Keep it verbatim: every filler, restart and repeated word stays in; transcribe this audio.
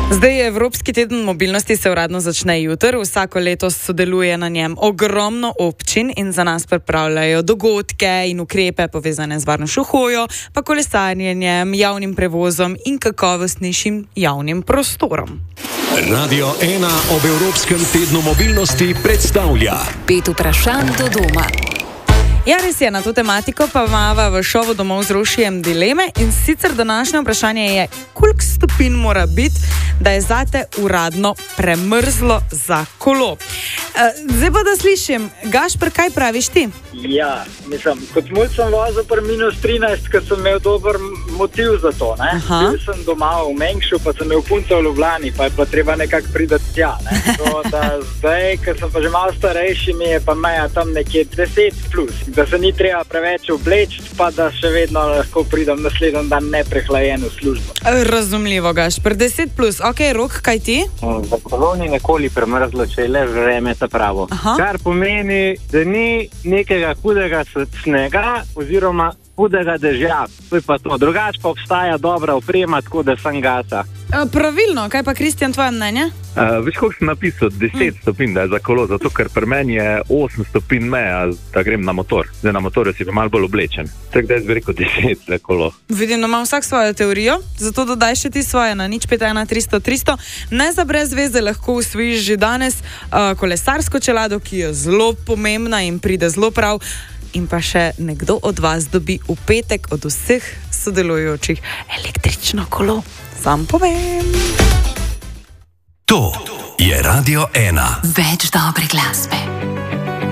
Zdaj je Evropski teden mobilnosti, se uradno začne jutri. Vsako leto sodeluje na njem ogromno občin in za nas pripravljajo dogodke in ukrepe povezane z varnostjo hojo, pa kolesarjenjem, javnim prevozom in kakovostnejšim javnim prostorom. Radio ena ob Evropskem tednu mobilnosti predstavlja Pet vprašanj do doma. Ja, res je, na to tematiko pa imava v šovu Domov z Rošijem dileme in sicer današnje vprašanje je, koliko stopinj mora biti, da je zate uradno premrzlo za kolo. Zdaj pa da slišim, Gašper, kaj praviš ti? Ja, mislim, kot mulj sem vozil pri minus trinajst, ker sem imel dober motiv za to, ne. Bil sem doma v Mengšu, pa sem imel punco v Ljubljani, pa je pa treba nekako pridati tja, ne. To, da zdaj, ker sem pa že malo starejši, mi je pa meja tam nekje deset plus, da se ni treba preveč obleči, pa da še vedno lahko pridem naslednji dan neprehlajen v službo. Razumljivo, Gašper, deset plus, ok, Rok, kaj ti? Za kolo ni nikoli premrzlo, če je le vreme ta pravo. Aha. Kar pomeni, da ni nekega hudega snega oziroma hudega dežja. To je pa to. Drugače pa obstaja dobra oprema, tako da sem gasa. E, pravilno, kaj pa Kristjan, tvoje mnenje? Uh, veš, koliko sem napisal? deset mm. stopinj, da je za kolo, zato ker pri meni je osem stopinj meja, da grem na motor. Zdaj na motorju si pa malo bolj oblečen. Tako da jaz bi rekel deset za kolo. Vidim, da ima vsak svojo teorijo, zato dodaj še ti svoje na nič pet ena tristo tristo. Ne za brez veze lahko usvojiš že danes uh, kolesarsko čelado, ki je zelo pomembna in pride zelo prav. In pa še nekdo od vas dobi v petek od vseh sodelujočih električno kolo. Sam povem. To je Radio ena. Več dobre glasbe.